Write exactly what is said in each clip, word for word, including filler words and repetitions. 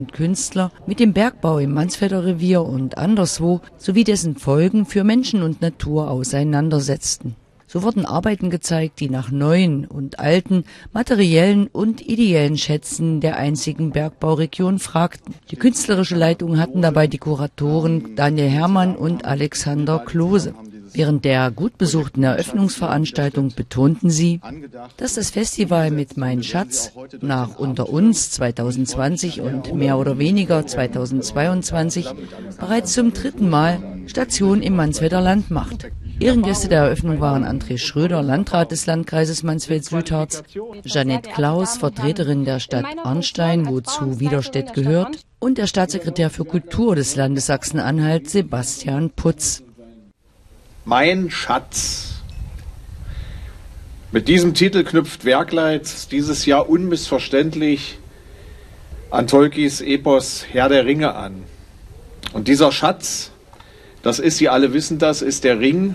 Künstler mit dem Bergbau im Mansfelder Revier und anderswo sowie dessen Folgen für Menschen und Natur auseinandersetzten. So wurden Arbeiten gezeigt, die nach neuen und alten materiellen und ideellen Schätzen der einzigen Bergbauregion fragten. Die künstlerische Leitung hatten dabei die Kuratoren Daniel Herrmann und Alexander Klose. Während der gut besuchten Eröffnungsveranstaltung betonten sie, dass das Festival mit Mein Schatz nach Unter uns zweitausendzwanzig und mehr oder weniger zweitausendzweiundzwanzig bereits zum dritten Mal Station im Mansfelder Land macht. Ehrengäste der Eröffnung waren André Schröder, Landrat des Landkreises Mansfeld-Südharz, Jeanette Klaus, Vertreterin der Stadt Arnstein, wozu Widerstedt gehört, und der Staatssekretär für Kultur des Landes Sachsen-Anhalt, Sebastian Putz. Mein Schatz. Mit diesem Titel knüpft Werkleitz dieses Jahr unmissverständlich an Tolkis Epos Herr der Ringe an. Und dieser Schatz, das ist, Sie alle wissen das, ist der Ring,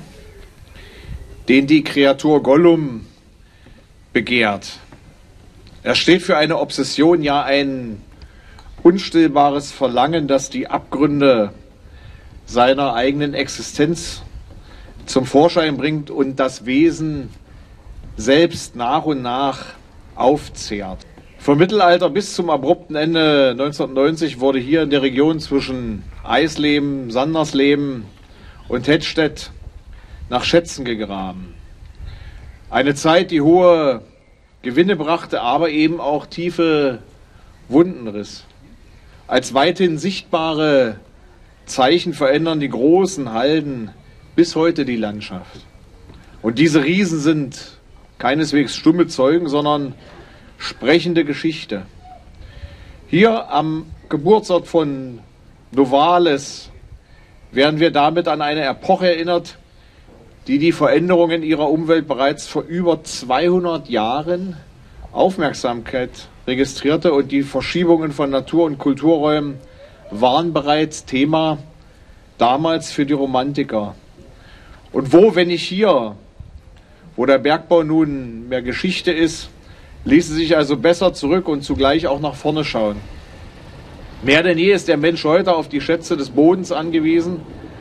den die Kreatur Gollum begehrt. Er steht für eine Obsession, ja ein unstillbares Verlangen, das die Abgründe seiner eigenen Existenz zum Vorschein bringt und das Wesen selbst nach und nach aufzehrt. Vom Mittelalter bis zum abrupten Ende neunzehnhundertneunzig wurde hier in der Region zwischen Eisleben, Sandersleben und Hettstedt nach Schätzen gegraben. Eine Zeit, die hohe Gewinne brachte, aber eben auch tiefe Wunden riss. Als weithin sichtbare Zeichen verändern die großen Halden bis heute die Landschaft. Und diese Riesen sind keineswegs stumme Zeugen, sondern sprechende Geschichte. Hier am Geburtsort von Novalis werden wir damit an eine Epoche erinnert, die die Veränderungen ihrer Umwelt bereits vor über zweihundert Jahren Aufmerksamkeit registrierte, und die Verschiebungen von Natur- und Kulturräumen waren bereits Thema damals für die Romantiker. Und wo, wenn nicht hier, wo der Bergbau nun mehr Geschichte ist, ließe sich also besser zurück und zugleich auch nach vorne schauen. Mehr denn je ist der Mensch heute auf die Schätze des Bodens angewiesen.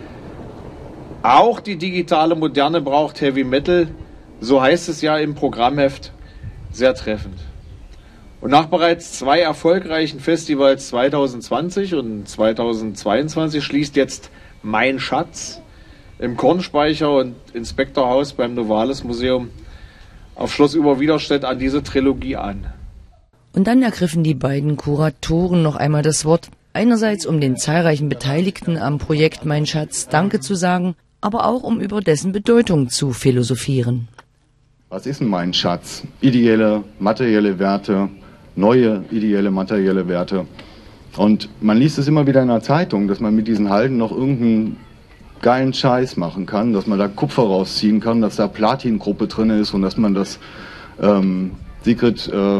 Auch die digitale Moderne braucht Heavy Metal, so heißt es ja im Programmheft sehr treffend. Und nach bereits zwei erfolgreichen Festivals zweitausendzwanzig und zweitausendzweiundzwanzig schließt jetzt Mein Schatz im Kornspeicher und Inspektorhaus beim Novalis Museum auf Schloss Über-Widerstedt an diese Trilogie an. Und dann ergriffen die beiden Kuratoren noch einmal das Wort, einerseits um den zahlreichen Beteiligten am Projekt Mein Schatz Danke zu sagen, aber auch um über dessen Bedeutung zu philosophieren. Was ist denn mein Schatz? Ideelle, materielle Werte, neue ideelle, materielle Werte. Und man liest es immer wieder in der Zeitung, dass man mit diesen Halden noch irgendeinen geilen Scheiß machen kann, dass man da Kupfer rausziehen kann, dass da Platingruppe drin ist und dass man das ähm, Sigrid äh,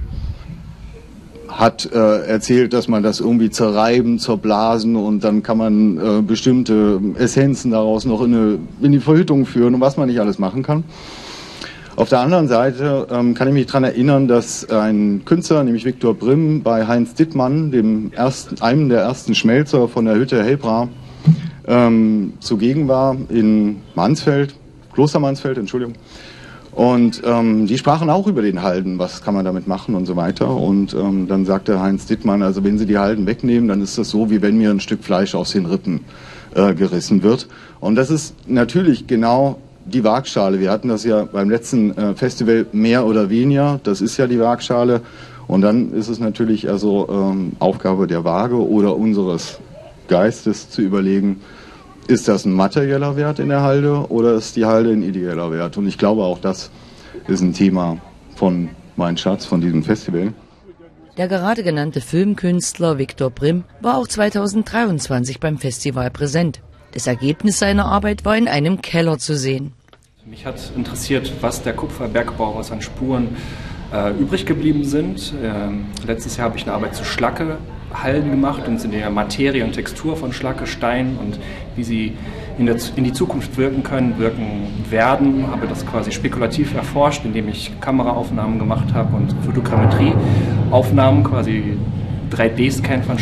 hat äh, erzählt, dass man das irgendwie zerreiben, zerblasen und dann kann man äh, bestimmte Essenzen daraus noch in, eine, in die Verhüttung führen und was man nicht alles machen kann. Auf der anderen Seite ähm, kann ich mich daran erinnern, dass ein Künstler, nämlich Viktor Brimm, bei Heinz Dittmann, dem ersten, einem der ersten Schmelzer von der Hütte Helbra, ähm, zugegen war in Mansfeld, Kloster Mansfeld, Entschuldigung. Und ähm, die sprachen auch über den Halden, was kann man damit machen und so weiter. Und ähm, dann sagte Heinz Dittmann, also wenn Sie die Halden wegnehmen, dann ist das so, wie wenn mir ein Stück Fleisch aus den Rippen äh, gerissen wird. Und das ist natürlich genau die Waagschale. Wir hatten das ja beim letzten äh, Festival mehr oder weniger. Das ist ja die Waagschale. Und dann ist es natürlich also ähm, Aufgabe der Waage oder unseres Geistes zu überlegen, ist das ein materieller Wert in der Halde oder ist die Halde ein ideeller Wert? Und ich glaube, auch das ist ein Thema von Mein Schatz, von diesem Festival. Der gerade genannte Filmkünstler Viktor Brimm war auch zweitausenddreiundzwanzig beim Festival präsent. Das Ergebnis seiner Arbeit war in einem Keller zu sehen. Mich hat interessiert, was der Kupferbergbau aus an Spuren äh, übrig geblieben sind. Ähm, letztes Jahr habe ich eine Arbeit zu Schlacke Halden gemacht und in der Materie und Textur von Schlacke, Stein und wie sie in, der, in die Zukunft wirken können, wirken werden. Habe das quasi spekulativ erforscht, indem ich Kameraaufnahmen gemacht habe und Fotogrammetrieaufnahmen, quasi drei D-Scan von